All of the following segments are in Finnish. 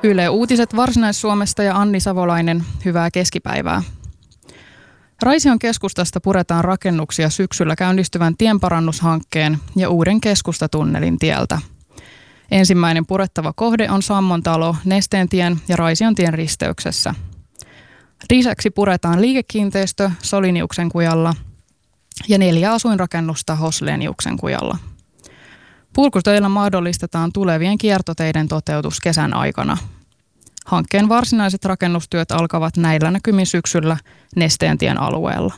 Yle Uutiset Varsinais-Suomesta ja Anni Savolainen, hyvää keskipäivää. Raision keskustasta puretaan rakennuksia syksyllä käynnistyvän tienparannushankkeen ja uuden keskustatunnelin tieltä. Ensimmäinen purettava kohde on Sammontalo Nesteentien ja Raisiontien risteyksessä. Lisäksi puretaan liikekiinteistö Soliniuksen kujalla ja 4 asuinrakennusta Hosleniuksen kujalla. Purkutöillä mahdollistetaan tulevien kiertoteiden toteutus kesän aikana. Hankkeen varsinaiset rakennustyöt alkavat näillä näkymin syksyllä Nesteentien alueella.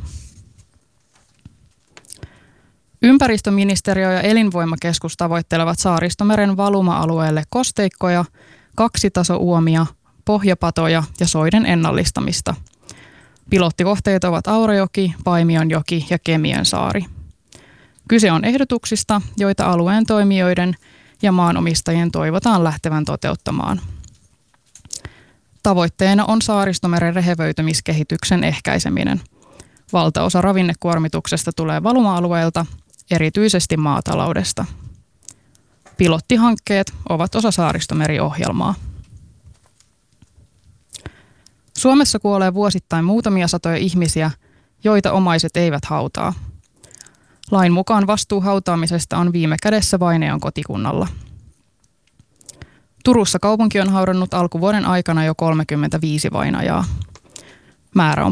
Ympäristöministeriö ja elinvoimakeskus tavoittelevat Saaristomeren valuma-alueelle kosteikkoja, kaksitasouomia, pohjapatoja ja soiden ennallistamista. Pilottikohteet ovat Aurajoki, Paimionjoki ja Kemiönsaari. Kyse on ehdotuksista, joita alueen toimijoiden ja maanomistajien toivotaan lähtevän toteuttamaan. Tavoitteena on Saaristomeren rehevöitymiskehityksen ehkäiseminen. Valtaosa ravinnekuormituksesta tulee valuma-alueelta, erityisesti maataloudesta. Pilottihankkeet ovat osa Saaristomeri-ohjelmaa. Suomessa kuolee vuosittain muutamia satoja ihmisiä, joita omaiset eivät hautaa. Lain mukaan vastuu hautaamisesta on viime kädessä vainajan kotikunnalla. Turussa kaupunki on haudannut alkuvuoden aikana jo 35 vainajaa. Määrä on